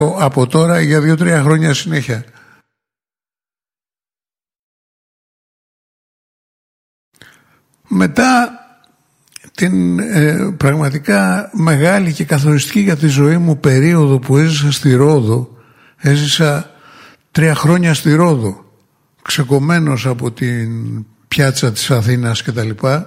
από τώρα για 2-3 χρόνια συνέχεια. Μετά την πραγματικά μεγάλη και καθοριστική για τη ζωή μου περίοδο που έζησα στη Ρόδο, έζησα 3 χρόνια στη Ρόδο, ξεκομμένος από την πιάτσα της Αθήνας και τα λοιπά,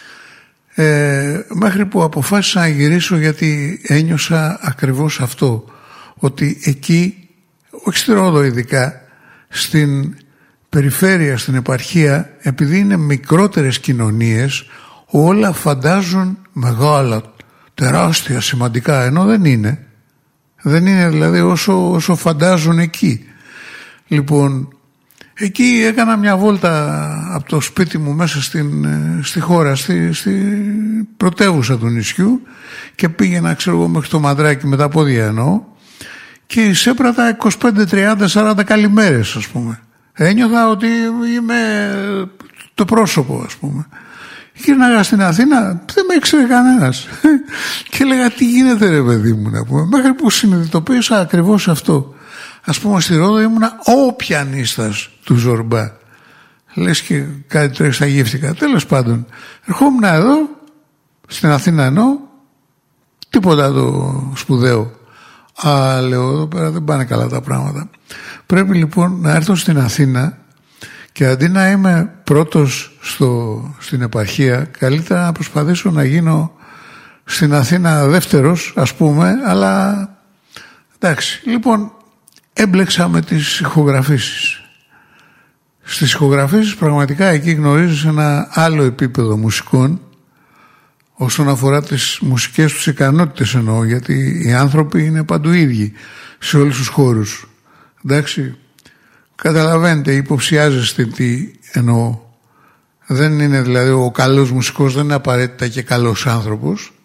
μέχρι που αποφάσισα να γυρίσω, γιατί ένιωσα ακριβώς αυτό, ότι εκεί, όχι στη Ρόδο ειδικά, στην περιφέρεια, στην επαρχία, επειδή είναι μικρότερες κοινωνίες, όλα φαντάζουν μεγάλα, τεράστια, σημαντικά, ενώ δεν είναι. Δεν είναι δηλαδή όσο φαντάζουν εκεί. Λοιπόν, εκεί έκανα μια βόλτα από το σπίτι μου μέσα στη χώρα, στη πρωτεύουσα του νησιού, και πήγαινα, ξέρω εγώ, μέχρι το Μαδράκι με τα πόδια εννοώ, και εισέπρατα 25, 30, 40 καλημέρες, ας πούμε. Ένιωθα ότι είμαι το πρόσωπο, ας πούμε. Γύρναγα στην Αθήνα, δεν με ήξερε κανένας. Και έλεγα, τι γίνεται ρε παιδί μου, να πούμε. Μέχρι που συνειδητοποίησα ακριβώς αυτό. Ας πούμε, στη Ρόδο ήμουνα ο πιανίστας του Ζορμπά. Λες και κάτι τρέχει στα γύφτηκα. Τέλος πάντων, ερχόμουν εδώ, στην Αθήνα εννοώ, τίποτα το σπουδαίο. Λέω, εδώ πέρα δεν πάνε καλά τα πράγματα. Πρέπει λοιπόν να έρθω στην Αθήνα και αντί να είμαι πρώτος στην επαρχία, καλύτερα να προσπαθήσω να γίνω στην Αθήνα δεύτερος, ας πούμε, αλλά εντάξει. Λοιπόν, έμπλεξα με τις ηχογραφήσεις. Στις ηχογραφήσεις πραγματικά εκεί γνωρίζεις ένα άλλο επίπεδο μουσικών, όσον αφορά τις μουσικές τους ικανότητες εννοώ, γιατί οι άνθρωποι είναι παντού ίδιοι σε όλους τους χώρους. Εντάξει, καταλαβαίνετε, υποψιάζεστε τι εννοώ. Δεν είναι δηλαδή ο καλός μουσικός, δεν είναι απαραίτητα και καλός άνθρωπος,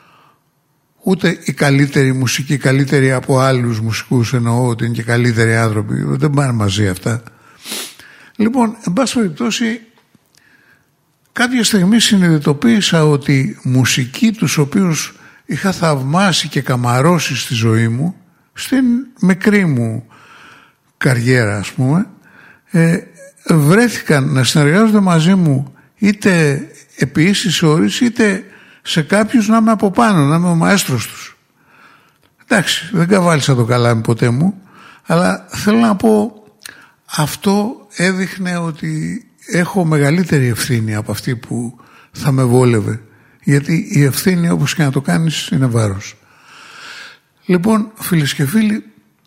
ούτε η καλύτερη μουσική, καλύτερη από άλλους μουσικούς εννοώ ότι είναι και καλύτεροι άνθρωποι. Δεν πάνε μαζί αυτά. Λοιπόν, εν πάση περιπτώσει, κάποια στιγμή συνειδητοποίησα ότι μουσικοί τους οποίους είχα θαυμάσει και καμαρώσει στη ζωή μου, στην μικρή μου καριέρα ας πούμε, βρέθηκαν να συνεργάζονται μαζί μου είτε επί ίσης όρης είτε σε κάποιους να είμαι από πάνω, να είμαι ο μαέστρος τους. Εντάξει, δεν καβάλισα το καλάμι ποτέ μου, αλλά θέλω να πω, αυτό έδειχνε ότι έχω μεγαλύτερη ευθύνη από αυτή που θα με βόλευε, γιατί η ευθύνη όπως και να το κάνεις είναι βάρος. Λοιπόν, φίλες και φίλοι,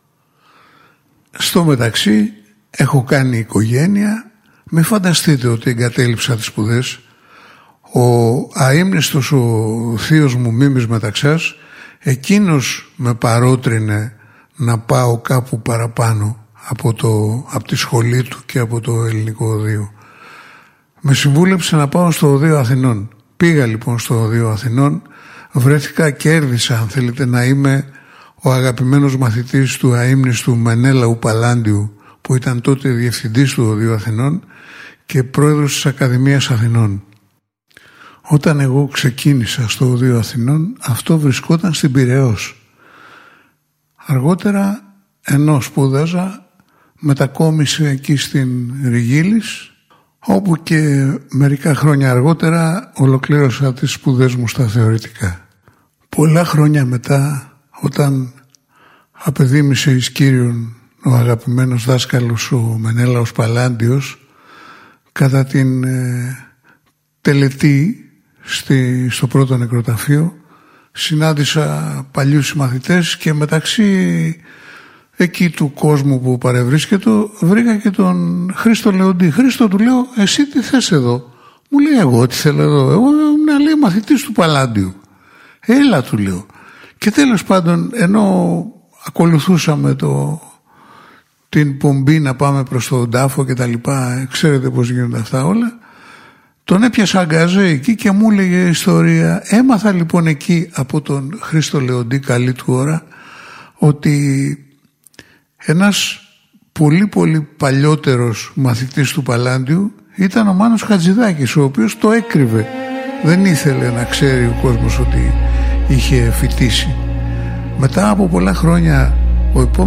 στο μεταξύ έχω κάνει οικογένεια. Μην φανταστείτε ότι εγκατέλειψα τις σπουδές. Ο αείμνηστος ο θείος μου Μίμης Μεταξάς, εκείνος με παρότρινε να πάω κάπου παραπάνω από τη σχολή του και από το ελληνικό οδείο. Με συμβούλεψε να πάω στο Οδείο Αθηνών. Πήγα λοιπόν στο Οδείο Αθηνών, βρέθηκα, κέρδισα αν θέλετε να είμαι ο αγαπημένος μαθητής του αείμνηστου Μενέλαου Παλάντιου, που ήταν τότε διευθυντής του Οδείου Αθηνών και πρόεδρος της Ακαδημίας Αθηνών. Όταν εγώ ξεκίνησα στο Οδείο Αθηνών, αυτό βρισκόταν στην Πειραιώς. Αργότερα, ενώ σπούδαζα, μετακόμισε εκεί στην Ριγίλης, όπου και μερικά χρόνια αργότερα ολοκλήρωσα τις σπουδές μου στα θεωρητικά. Πολλά χρόνια μετά, όταν απεδίμησε εις Κύριον ο αγαπημένος δάσκαλος ο Μενέλαος Παλάντιος, κατά την τελετή στο πρώτο νεκροταφείο, συνάντησα παλιούς συμμαθητές και μεταξύ εκεί του κόσμου που παρευρίσκεται βρήκα και τον Χρήστο Λεοντή. Χρήστο, του λέω, εσύ τι θες εδώ? Μου λέει, εγώ τι θέλω εδώ? Εγώ ήμουν, λέει, μαθητής του Παλάντιου. Έλα, του λέω. Και τέλος πάντων, ενώ ακολουθούσαμε την πομπή να πάμε προς τον τάφο και τα λοιπά, ξέρετε πώς γίνονται αυτά όλα, τον έπιασα αγκαζέ εκεί και μου έλεγε ιστορία. Έμαθα λοιπόν εκεί από τον Χρήστο Λεοντή, καλή του ώρα, ότι ένας πολύ πολύ παλιότερος μαθητής του Παλάντιου ήταν ο Μάνος Χατζηδάκης, ο οποίος το έκρυβε. Δεν ήθελε να ξέρει ο κόσμος ότι είχε φοιτήσει. Μετά από πολλά χρόνια Ο